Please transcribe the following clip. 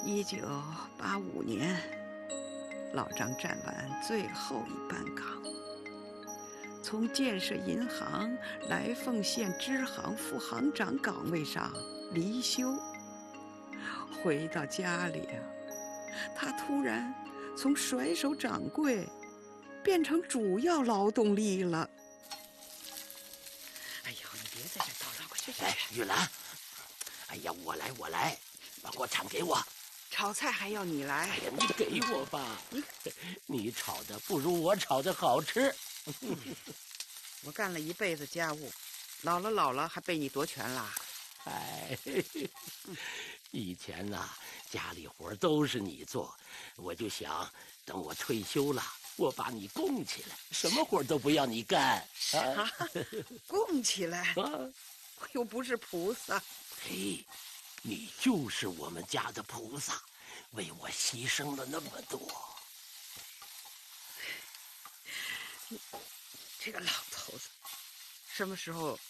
1985年，老张站完最后一班岗，从建设银行来凤县支行副行长岗位上离休。回到家里啊，他突然从甩手掌柜变成主要劳动力了。哎呦，你别在这叨叨，快去！ 哎，玉兰，哎呀，我来，把锅铲给我。 炒菜还要你来？ 哎呀，你给我吧，你炒的不如我炒的好吃。 我干了一辈子家务，老了还被你夺权啦？ 哎，以前呐，家里活都是你做，我就想等我退休了，我把你供起来，什么活都不要你干。 啊，供起来？我又不是菩萨。 嘿，你就是我们家的菩萨，为我牺牲了那么多。 这个老头子，什么时候